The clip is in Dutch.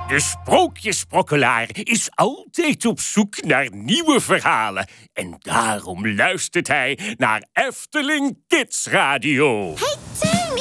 De sprookjesprokkelaar is altijd op zoek naar nieuwe verhalen. En daarom luistert hij naar Efteling Kids Radio. Hey,